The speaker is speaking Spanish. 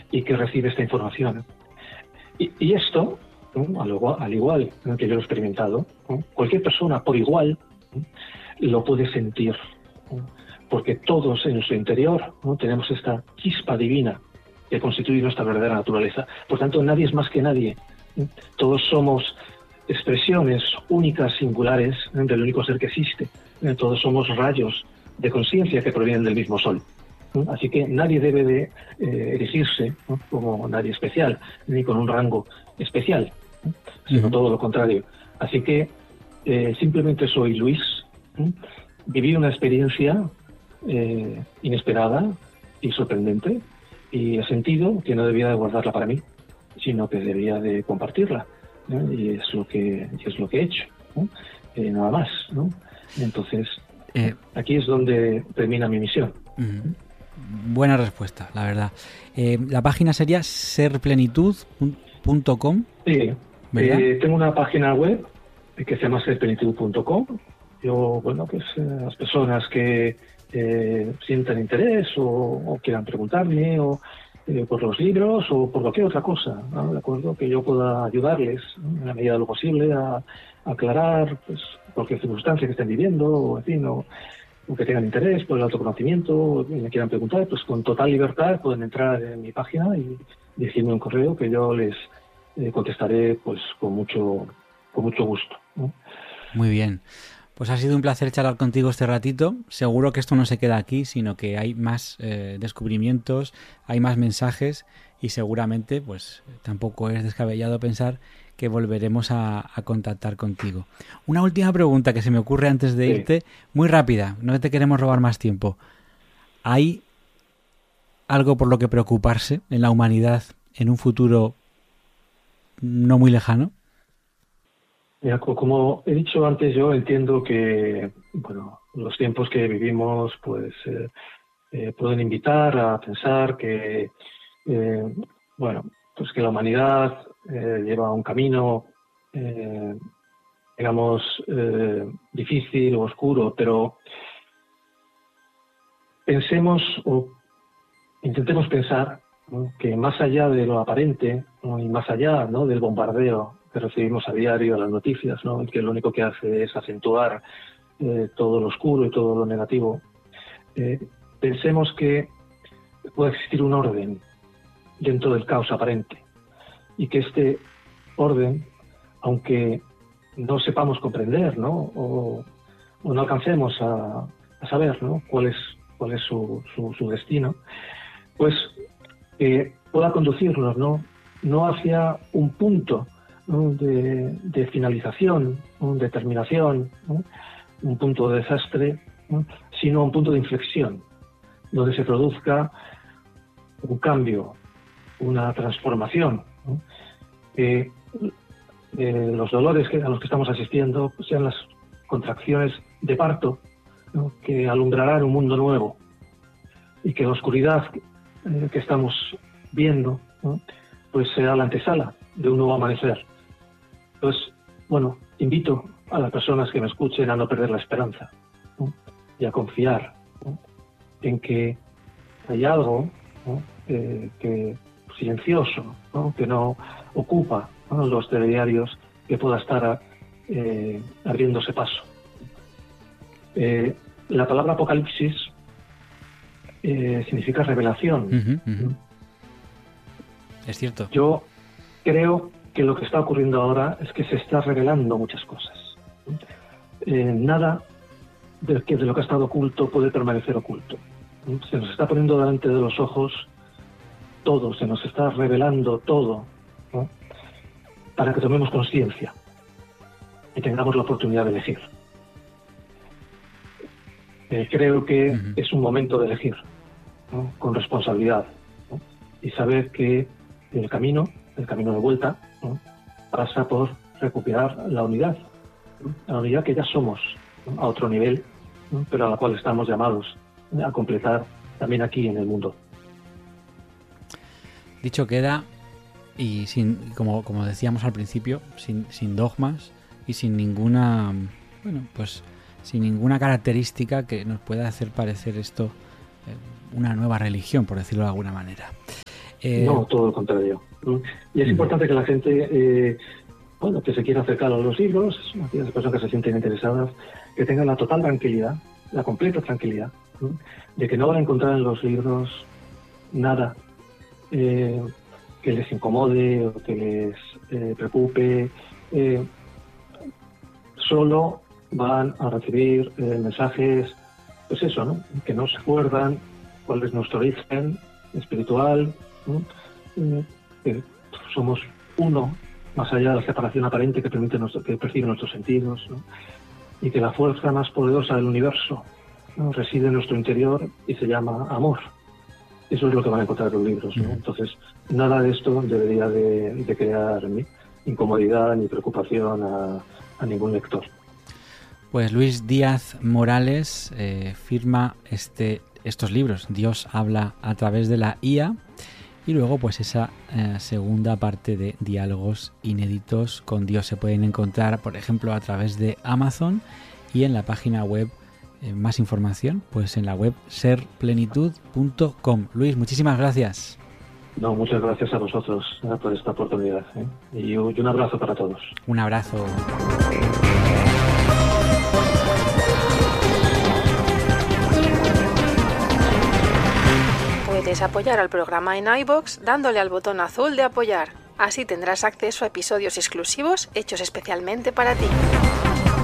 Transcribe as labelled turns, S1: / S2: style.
S1: y que recibe esta información. Y esto, ¿no?, al igual que yo lo he experimentado, ¿no?, cualquier persona por igual, ¿no?, lo puede sentir, ¿no?, porque todos en su interior, ¿no?, tenemos esta chispa divina que constituye nuestra verdadera naturaleza. Por tanto, nadie es más que nadie, ¿no? Todos somos expresiones únicas, singulares, ¿no?, del único ser que existe. Todos somos rayos de conciencia que provienen del mismo sol. Así que nadie debe de erigirse, ¿no?, como nadie especial, ni con un rango especial, ¿no?, sino todo lo contrario. Así que simplemente soy Luis, ¿no?, viví una experiencia inesperada y sorprendente, y he sentido que no debía de guardarla para mí, sino que debía de compartirla, ¿no? Y es lo que he hecho, ¿no? Nada más, ¿no? Entonces, aquí es donde termina mi misión.
S2: Buena respuesta, la verdad. La página sería serplenitud.com.
S1: Sí,
S2: ¿verdad?
S1: tengo una página web que se llama serplenitud.com. Yo, bueno, pues las personas que sientan interés o quieran preguntarme o por los libros o por cualquier otra cosa, ¿no?, de acuerdo, que yo pueda ayudarles, ¿no?, en la medida de lo posible a aclarar, pues, cualquier circunstancia que estén viviendo, o en fin, o que tengan interés por el autoconocimiento, o me quieran preguntar, pues con total libertad pueden entrar en mi página y decirme un correo que yo les contestaré, pues con mucho gusto, ¿no?
S2: Muy bien. Pues ha sido un placer charlar contigo este ratito. Seguro que esto no se queda aquí, sino que hay más descubrimientos, hay más mensajes, y seguramente pues tampoco es descabellado pensar que volveremos a contactar contigo. Una última pregunta que se me ocurre antes de irte, muy rápida, no te queremos robar más tiempo. ¿Hay algo por lo que preocuparse en la humanidad en un futuro no muy lejano?
S1: Mira, como he dicho antes, yo entiendo que, bueno, los tiempos que vivimos pues pueden invitar a pensar que, bueno, pues que la humanidad lleva un camino, digamos, difícil o oscuro, pero pensemos o intentemos pensar, ¿no?, que más allá de lo aparente, ¿no?, y más allá, ¿no?, del bombardeo que recibimos a diario de las noticias, ¿no?, que lo único que hace es acentuar todo lo oscuro y todo lo negativo, pensemos que puede existir un orden dentro del caos aparente, y que este orden, aunque no sepamos comprender, ¿no?, o no alcancemos a saber, ¿no?, cuál es su destino, pues pueda conducirnos, no hacia un punto, ¿no?, de finalización, ¿no?, de terminación, ¿no?, un punto de desastre, ¿no?, sino un punto de inflexión, donde se produzca un cambio, una transformación, ¿no?, los dolores a los que estamos asistiendo pues sean las contracciones de parto, ¿no?, que alumbrarán un mundo nuevo, y que la oscuridad que estamos viendo, ¿no?, pues será la antesala de un nuevo amanecer. Pues, bueno, invito a las personas que me escuchen a no perder la esperanza, ¿no?, y a confiar, ¿no?, en que hay algo, ¿no?, que silencioso, ¿no?, que no ocupa, ¿no?, los telediarios, que pueda estar abriéndose paso. La palabra apocalipsis significa revelación.
S2: Es cierto.
S1: Yo creo que lo que está ocurriendo ahora es que se está revelando muchas cosas. Nada de lo que ha estado oculto puede permanecer oculto. Se nos está poniendo delante de los ojos todo, se nos está revelando todo, ¿no?, para que tomemos conciencia y tengamos la oportunidad de elegir. Creo que es un momento de elegir, ¿no?, con responsabilidad, ¿no?, y saber que el camino de vuelta, ¿no?, pasa por recuperar la unidad, ¿no?, la unidad que ya somos, ¿no?, a otro nivel, ¿no?, pero a la cual estamos llamados a completar también aquí en el mundo.
S2: Dicho queda, y sin, como decíamos al principio, sin dogmas y sin ninguna, bueno, pues sin ninguna característica que nos pueda hacer parecer esto una nueva religión, por decirlo de alguna manera.
S1: No, todo lo contrario. Y es importante que la gente, que se quiera acercar a los libros, aquellas personas que se sienten interesadas, que tengan la total tranquilidad, la completa tranquilidad, de que no van a encontrar en los libros nada que les incomode o que les preocupe. Solo van a recibir mensajes, pues eso, ¿no? Que nos recuerdan cuál es nuestro origen espiritual, que somos uno, más allá de la separación aparente que perciben nuestros sentidos, ¿no? Y que la fuerza más poderosa del universo, ¿no?, reside en nuestro interior y se llama amor. Eso es lo que van a encontrar en los libros, ¿no? Entonces, nada de esto debería de crear incomodidad ni preocupación a ningún lector.
S2: Pues Luis Díaz Morales firma estos libros, Dios habla a través de la IA, y luego pues esa segunda parte de diálogos inéditos con Dios se pueden encontrar, por ejemplo, a través de Amazon, y en la página web más información, pues en la web serplenitud.com. Luis, muchísimas gracias.
S1: No, muchas gracias a vosotros por esta oportunidad, y un abrazo para todos.
S2: Un abrazo.
S3: Puedes apoyar al programa en iVoox dándole al botón azul de apoyar. Así tendrás acceso a episodios exclusivos hechos especialmente para ti.